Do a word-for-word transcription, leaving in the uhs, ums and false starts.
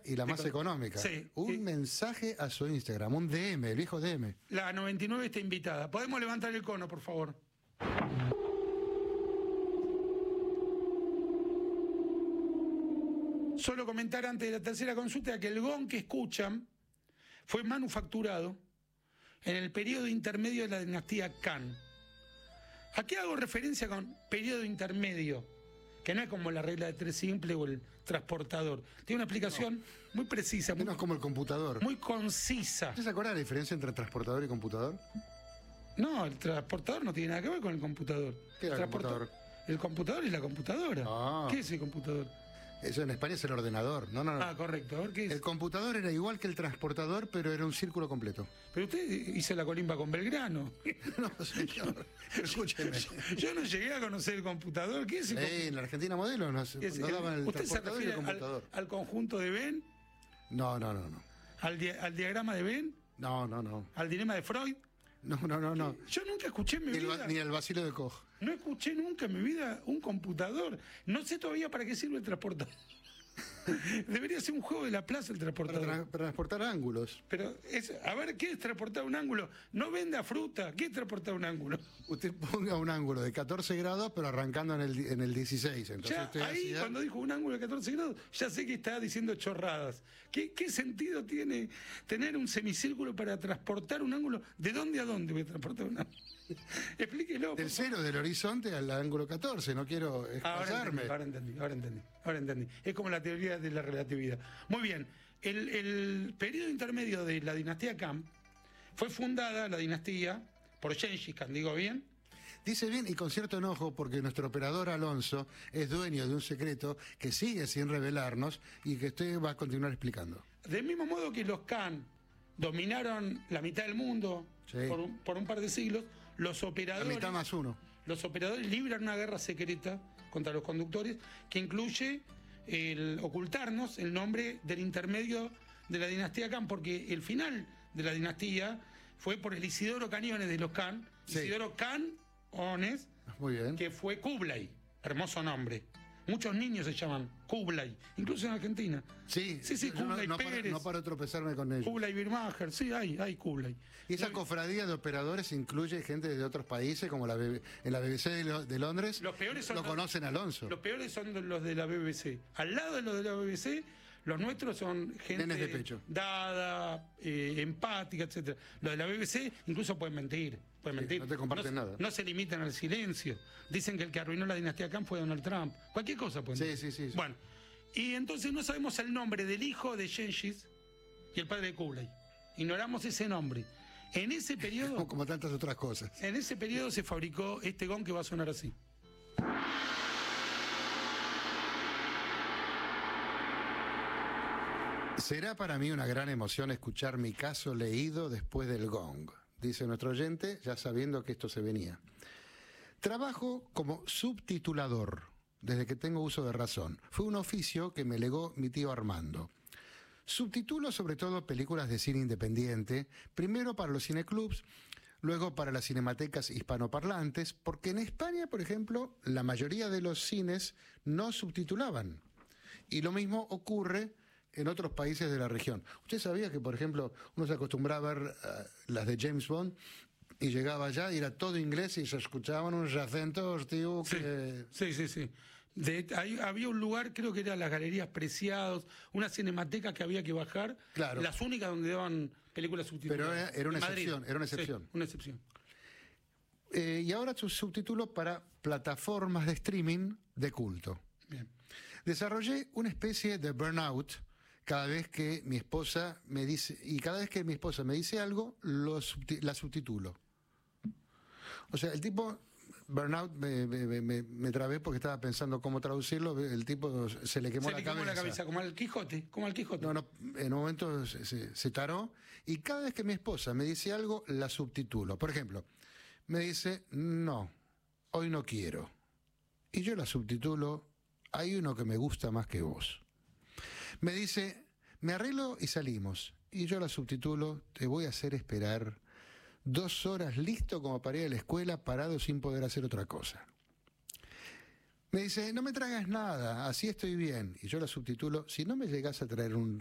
y la más Eco- económica. Sí, un sí. mensaje a su Instagram, un D M, el viejo D M. La noventa y nueve está invitada. ¿Podemos levantar el cono, por favor? Solo comentar antes de la tercera consulta que el gong que escuchan fue manufacturado en el periodo intermedio de la dinastía Khan. ¿A qué hago referencia con periodo intermedio? Que no es como la regla de tres simple o el transportador. Tiene una explicación no. muy precisa, muy, no es como el computador. Muy concisa. ¿Usted se acuerda de la diferencia entre transportador y computador? No, el transportador no tiene nada que ver con el computador. ¿Qué era el computador? El computador es la computadora. Ah. ¿Qué es el computador? Eso en España es el ordenador. No, no, no. Ah, correcto. A ver, ¿qué es? El computador era igual que el transportador, pero era un círculo completo. Pero usted hizo la colimba con Belgrano. No, señor. Escúcheme. Yo, yo no llegué a conocer el computador. ¿Qué es el computador? Eh, en la Argentina modelo nos, nos daban el ¿Usted se transportador y el refiere computador. al, al conjunto de Venn? No, no, no, no. ¿Al, di al diagrama de Venn? No, no, no. ¿Al dilema de Freud? No, no, no, no. Yo nunca escuché en mi Ni el, vida. ni el vacilo de Koch. No escuché nunca en mi vida un computador. No sé todavía para qué sirve el transportador. Debería ser un juego de la plaza el transportador. Para, tra para transportar ángulos. Pero, es, a ver, ¿qué es transportar un ángulo? No venda fruta. ¿Qué es transportar un ángulo? Usted ponga un ángulo de catorce grados, pero arrancando en el, en el dieciséis. Entonces Ya, usted ahí, hacía... cuando dijo un ángulo de catorce grados, ya sé que está diciendo chorradas. ¿Qué, ¿Qué sentido tiene tener un semicírculo para transportar un ángulo? ¿De dónde a dónde voy a transportar un ángulo? Explíquelo. Del cero del horizonte al ángulo catorce, no quiero explayarme. Ahora entendí, ahora entendí, ahora entendí. Es como la teoría de la relatividad. Muy bien, el, el periodo intermedio de la dinastía Khan fue fundada, la dinastía, por Gengis Khan, ¿digo bien? Dice bien y con cierto enojo porque nuestro operador Alonso es dueño de un secreto que sigue sin revelarnos y que usted va a continuar explicando. Del mismo modo que los Khan dominaron la mitad del mundo sí. por, un, por un par de siglos, los operadores... La mitad más uno. Los operadores libran una guerra secreta contra los conductores que incluye el ocultarnos el nombre del intermedio de la dinastía Khan, porque el final de la dinastía fue por el Isidoro Cañones de los Khan, sí. Isidoro Cañones, muy bien, que fue Kublai, hermoso nombre. Muchos niños se llaman Kublai, incluso en Argentina. Sí, sí, sí, Kublai no, no Pérez. Para, no paro de tropezarme con ellos. Kublai Birmacher, sí, hay, hay Kublai. Y esa cofradía de operadores incluye gente de otros países, como la B B, en la B B C de, lo, de Londres. Los peores son lo los, conocen a Alonso. Los peores son los de la B B C. Al lado de los de la B B C, los nuestros son gente Nenes de pecho. dada, eh, empática, etcétera. Los de la B B C incluso pueden mentir. Pueden sí, mentir. no te comparten no, nada. No se limitan al silencio. Dicen que el que arruinó la dinastía Khan fue Donald Trump. Cualquier cosa pueden sí, decir. Sí, sí, sí. Bueno, y entonces no sabemos el nombre del hijo de Gengis y el padre de Kublai. Ignoramos ese nombre. En ese periodo... como, como tantas otras cosas. En ese periodo se fabricó este gong que va a sonar así. Será para mí una gran emoción escuchar mi caso leído después del gong, dice nuestro oyente, ya sabiendo que esto se venía. Trabajo como subtitulador, desde que tengo uso de razón. Fue un oficio que me legó mi tío Armando. Subtitulo sobre todo películas de cine independiente, primero para los cineclubs, luego para las cinematecas hispanoparlantes, porque en España, por ejemplo, la mayoría de los cines no subtitulaban. Y lo mismo ocurre en otros países de la región. ¿Usted sabía que, por ejemplo, uno se acostumbraba a ver uh, las de James Bond y llegaba allá y era todo inglés y se escuchaban unos acentos, tío, que... Sí, sí, sí. sí. De, hay, había un lugar, creo que eran las Galerías Preciados, una cinemateca que había que bajar, claro. Las únicas donde daban películas subtituladas. Pero era, era una en excepción, Madrid. era una excepción. Sí, una excepción. Eh, y ahora su subtítulo para plataformas de streaming de culto. Bien. Desarrollé una especie de burnout cada vez que mi esposa me dice, y cada vez que mi esposa me dice algo, lo subti la subtitulo. O sea, el tipo, burnout, me, me, me, me trabé porque estaba pensando cómo traducirlo, el tipo se le quemó, se la, le quemó cabeza. la cabeza, como al Quijote, como al Quijote. No, no, en un momento se, se, se taró, y cada vez que mi esposa me dice algo, la subtitulo. Por ejemplo, me dice, no, hoy no quiero. Y yo la subtitulo, hay uno que me gusta más que vos. Me dice, me arreglo y salimos. Y yo la subtitulo, te voy a hacer esperar dos horas listo como para ir a la escuela, parado sin poder hacer otra cosa. Me dice, no me tragas nada, así estoy bien. Y yo la subtitulo, si no me llegas a traer un